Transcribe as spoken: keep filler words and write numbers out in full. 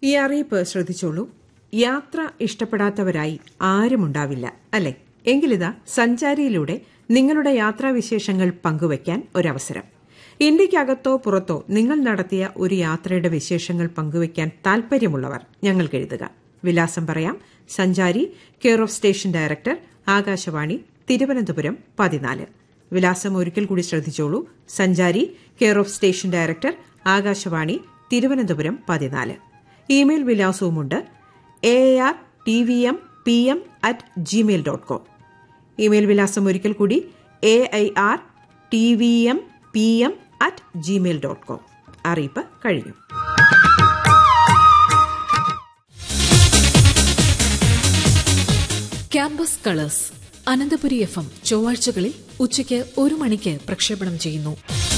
ഈ അറിയിപ്പ് ശ്രദ്ധിച്ചോളൂ. യാത്ര ഇഷ്ടപ്പെടാത്തവരായി ആരുമുണ്ടാവില്ല, അല്ലെ? എങ്കിലിതാ സഞ്ചാരിയിലൂടെ നിങ്ങളുടെ യാത്രാവിശേഷങ്ങൾ പങ്കുവയ്ക്കാൻ ഒരവസരം. ഇന്ത്യയ്ക്കകത്തോ പുറത്തോ നിങ്ങൾ നടത്തിയ ഒരു യാത്രയുടെ വിശേഷങ്ങൾ പങ്കുവയ്ക്കാൻ താൽപര്യമുള്ളവർ ഞങ്ങൾക്ക് എഴുതുക. വിലാസം പറയാം. സഞ്ചാരി, care of station director, Akashvani, Thiruvananthapuram പതിനാല്. വിലാസം ഒരിക്കൽ കൂടി ശ്രദ്ധിച്ചോളൂ. സഞ്ചാരി, care of station director, Akashvani, Thiruvananthapuram പതിനാല്. Email വിലാസവുമുണ്ട്. A R T V M P M at Gmail dot com. Email വിലാസം ഒരിക്കൽ കൂടി. A I R T V M P M at Gmail dot com. അറിയിപ്പ് കഴിഞ്ഞു. Campus colours Ananthapuri F M ചൊവ്വാഴ്ചകളിൽ ഉച്ചയ്ക്ക് ഒരു മണിക്ക് പ്രക്ഷേപണം ചെയ്യുന്നു.